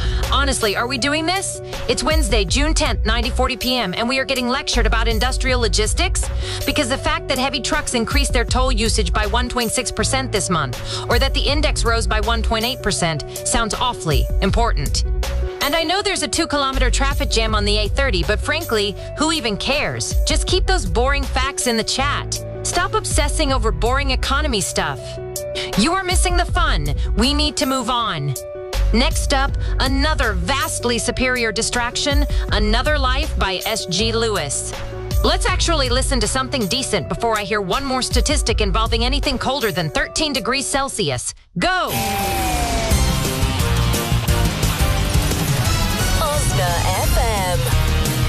Honestly, are we doing this? It's Wednesday, June 10th, 9:40 p.m., and we are getting lectured about industrial logistics? Because the fact that heavy trucks increased their toll usage by 1.6% this month, or that the index rose by 1.8%, sounds awfully important. And I know there's a 2-kilometer traffic jam on the A30, but frankly, who even cares? Just keep those boring facts in the chat. Stop obsessing over boring economy stuff. You are missing the fun. We need to move on. Next up, another vastly superior distraction, Another Life by S.G. Lewis. Let's actually listen to something decent before I hear one more statistic involving anything colder than 13 degrees Celsius. Go!